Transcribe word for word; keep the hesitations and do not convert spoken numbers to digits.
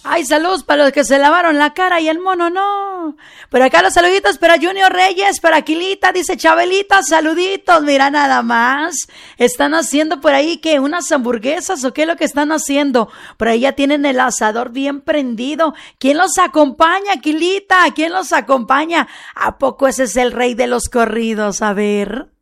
Ay, saludos para los que se lavaron la cara y el mono no. Por acá los saluditos para Junior Reyes, para Aquilita, dice Chabelita, saluditos, mira nada más. Están haciendo por ahí que unas hamburguesas o qué es lo que están haciendo. Por ahí ya tienen el asador bien prendido. ¿Quién los acompaña, Aquilita? ¿Quién los acompaña? ¿A poco ese es el rey de los corridos? A ver.